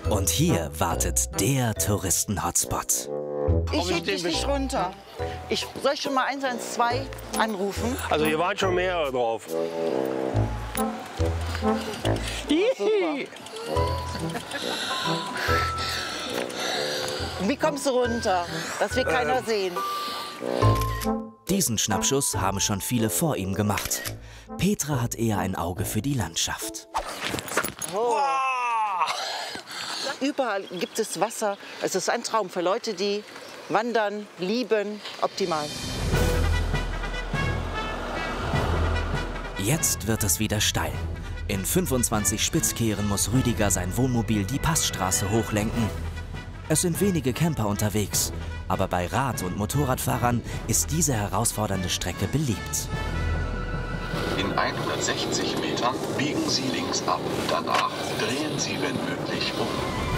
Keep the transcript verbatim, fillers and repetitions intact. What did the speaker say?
Und hier wartet der Touristen-Hotspot. Ich heb dich nicht runter. Ich soll ich schon mal eins eins zwei anrufen? Also hier waren schon mehrere drauf. Super. Wie kommst du runter? Das will keiner ähm. sehen. Diesen Schnappschuss haben schon viele vor ihm gemacht. Petra hat eher ein Auge für die Landschaft. Oh. Überall gibt es Wasser. Es ist ein Traum für Leute, die wandern, lieben, optimal. Jetzt wird es wieder steil. In fünfundzwanzig Spitzkehren muss Rüdiger sein Wohnmobil die Passstraße hochlenken. Es sind wenige Camper unterwegs, aber bei Rad- und Motorradfahrern ist diese herausfordernde Strecke beliebt. In hundertsechzig Metern biegen Sie links ab. Danach drehen Sie, wenn möglich, um.